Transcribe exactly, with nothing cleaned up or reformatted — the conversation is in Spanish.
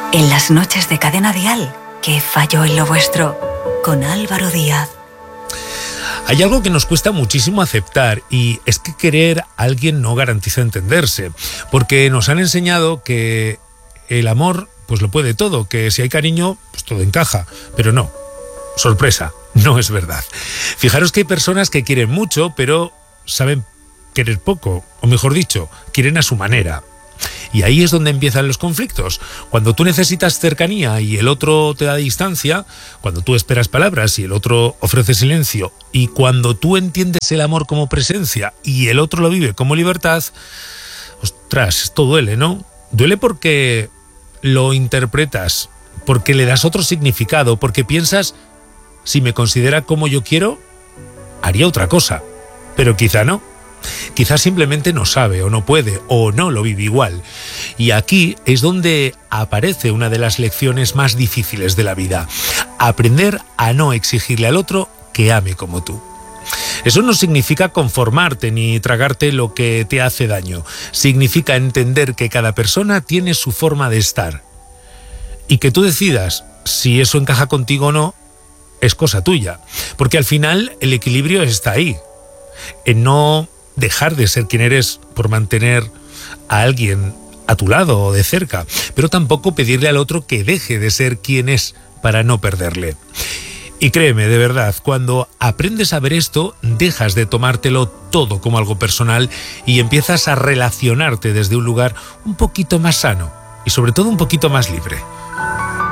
En las noches de Cadena Dial, que falló en lo vuestro, con Álvaro Díaz. Hay algo que nos cuesta muchísimo aceptar, y es que querer a alguien no garantiza entenderse, porque nos han enseñado que el amor pues lo puede todo, que si hay cariño pues todo encaja, pero no, sorpresa, no es verdad. Fijaros que hay personas que quieren mucho pero saben querer poco, o mejor dicho, quieren a su manera. Y ahí es donde empiezan los conflictos. Cuando tú necesitas cercanía y el otro te da distancia, cuando tú esperas palabras y el otro ofrece silencio, y cuando tú entiendes el amor como presencia y el otro lo vive como libertad, ostras, esto duele, ¿no? Duele porque lo interpretas, porque le das otro significado, porque piensas, si me considera como yo quiero, haría otra cosa, pero quizá no. Quizás simplemente no sabe o no puede o no lo vive igual. Y aquí es donde aparece una de las lecciones más difíciles de la vida: aprender a no exigirle al otro que ame como tú. Eso no significa conformarte ni tragarte lo que te hace daño. Significa entender que cada persona tiene su forma de estar. Y que tú decidas si eso encaja contigo o no es cosa tuya. Porque al final el equilibrio está ahí. En no dejar de ser quien eres por mantener a alguien a tu lado o de cerca, pero tampoco pedirle al otro que deje de ser quien es para no perderle. Y créeme, de verdad, cuando aprendes a ver esto, dejas de tomártelo todo como algo personal y empiezas a relacionarte desde un lugar un poquito más sano y sobre todo un poquito más libre.